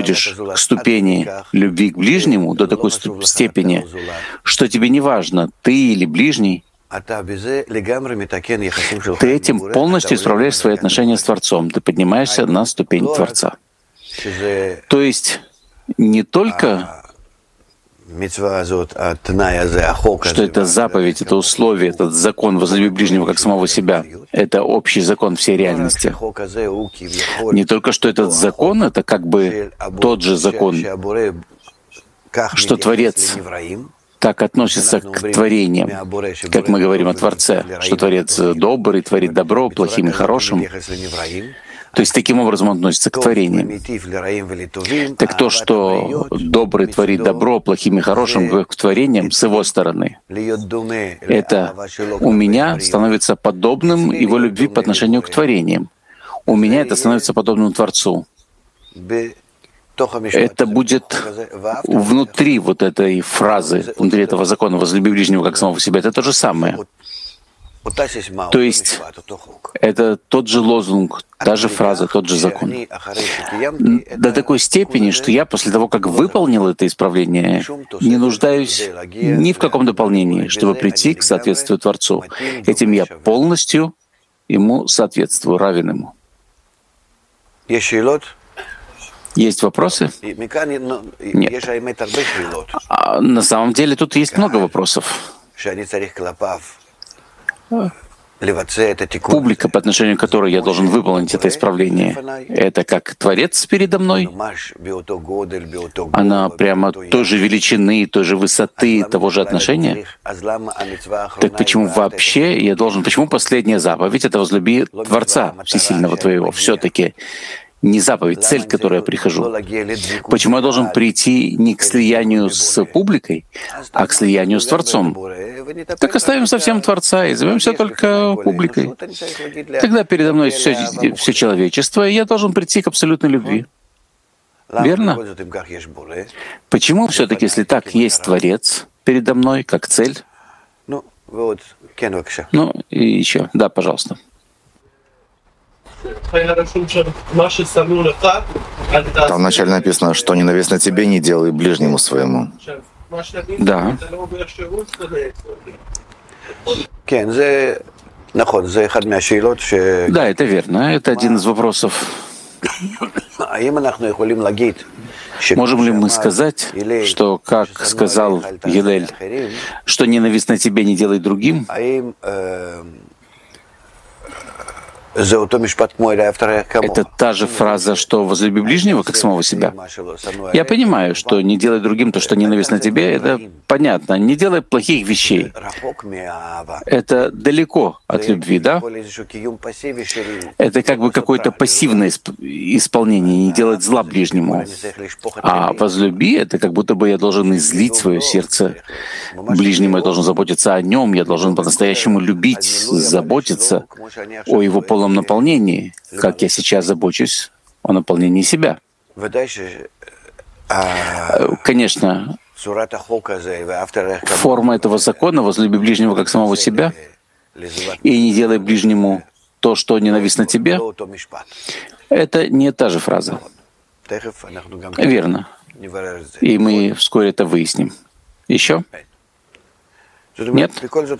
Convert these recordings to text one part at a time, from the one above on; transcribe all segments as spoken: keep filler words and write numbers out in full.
доходишь к ступени любви к ближнему, до такой степени, что тебе не важно, ты или ближний, ты этим полностью исправляешь свои отношения с Творцом, ты поднимаешься на ступень Творца. То есть не только что это заповедь, это условие, этот закон возлюби ближнего как самого себя. Это общий закон всей реальности. Не только что этот закон, это как бы тот же закон, что Творец так относится к творениям, как мы говорим о Творце, что Творец добрый, творит добро, плохим и хорошим. То есть таким образом он относится к творениям. Так то, что добрый творит добро, плохим и хорошим к творениям с его стороны, это у меня становится подобным его любви по отношению к творениям. У меня это становится подобным Творцу. Это будет внутри вот этой фразы, внутри этого закона «возлюби ближнего как самого себя». Это то же самое. То есть это тот же лозунг, та же фраза, тот же закон. До такой степени, что я после того, как выполнил это исправление, не нуждаюсь ни в каком дополнении, чтобы прийти к соответствию Творцу. Этим я полностью ему соответствую, равен ему. Есть вопросы? Нет. А на самом деле тут есть много вопросов. Публика, по отношению к которой я должен выполнить это исправление, это как Творец передо мной. Она прямо той же величины, той же высоты, того же отношения. Так почему вообще я должен, почему последняя заповедь — это возлюби Творца Всесильного твоего? Все-таки не заповедь, цель, к которой я прихожу. Почему я должен прийти не к слиянию с публикой, а к слиянию с Творцом? Так оставим совсем Творца и займемся только публикой. Тогда передо мной все, все человечество, и я должен прийти к абсолютной любви. Верно? Почему все-таки, если так, есть Творец передо мной, как цель? Ну, и еще. Да, пожалуйста. Там вначале написано, что ненавистно тебе, не делай ближнему своему. Да. Да, это верно. Это один из вопросов. Можем ли мы сказать, что, как сказал Гилель, что ненавистно тебе, не делай другим? Это та же фраза, что «возлюби ближнего, как самого себя». Я понимаю, что не делай другим то, что ненавистно тебе, это понятно. Не делай плохих вещей. Это далеко от любви, да? Это как бы какое-то пассивное исполнение, не делать зла ближнему. А возлюби — это как будто бы я должен излить свое сердце ближнему, я должен заботиться о нем, я должен по-настоящему любить, заботиться о его полном наполнении, как я сейчас забочусь о наполнении себя. Конечно, форма этого закона «возлюби ближнего как самого себя» и «не делай ближнему то, что ненавистно тебе» — это не та же фраза. Верно. И мы вскоре это выясним. Еще? Нет?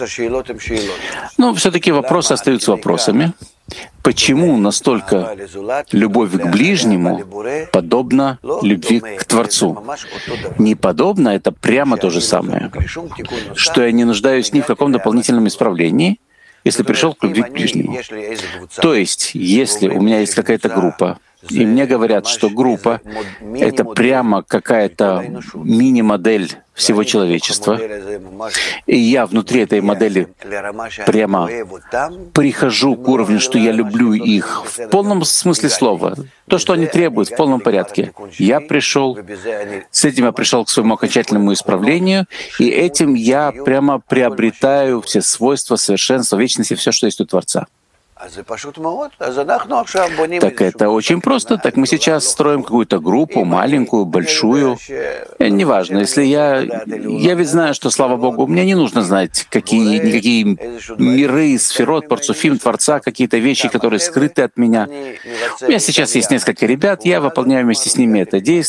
Но все-таки вопросы остаются вопросами. Почему настолько любовь к ближнему подобна любви к Творцу? Не подобно — это прямо то же самое, что я не нуждаюсь ни в каком дополнительном исправлении, если пришел к любви к ближнему. То есть, если у меня есть какая-то группа, и мне говорят, что группа — это прямо какая-то мини-модель всего человечества, и я внутри этой модели прямо прихожу к уровню, что я люблю их в полном смысле слова, то, что они требуют, в полном порядке. Я пришел, с этим я пришел к своему окончательному исправлению, и этим я прямо приобретаю все свойства, совершенства, вечности, все, что есть у Творца. Так это очень просто. Так мы сейчас строим какую-то группу, маленькую, большую. Неважно, если я... Я ведь знаю, что, слава Богу, мне не нужно знать, какие, никакие миры, сферот, парцуфим, Творца, какие-то вещи, которые скрыты от меня. У меня сейчас есть несколько ребят, я выполняю вместе с ними это действие.